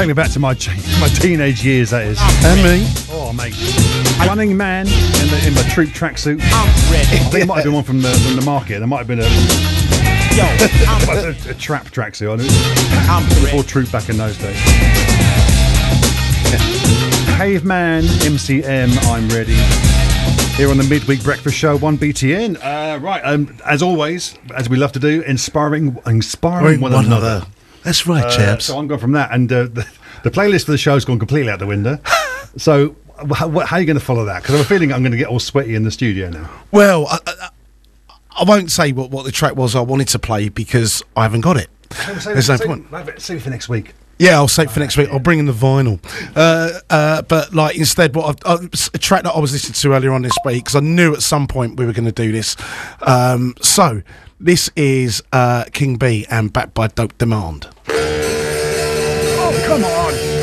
Take me back to my teenage years, that is. And me. Oh, mate. Running Man in my troop tracksuit. I'm ready. I think it might have been one from the market. There might have been Yo, I'm a trap tracksuit on it. I'm Before ready. troop back in those days. Caveman, MCM, I'm ready. Here on the Midweek Breakfast Show, 1BTN. As always, as we love to do, inspiring one another. That's right, chaps. So I'm going from that, and the playlist for the show's gone completely out the window. So how are you going to follow that? Because I have a feeling I'm going to get all sweaty in the studio now. Well, I won't say what the track was I wanted to play because I haven't got it. There's no point. Save it for next week. Yeah, I'll save it for next week. I'll bring in the vinyl. But like instead, a track that I was listening to earlier on this week, because I knew at some point we were going to do this. So this is King B and backed by Dope Demand. Oh, come on.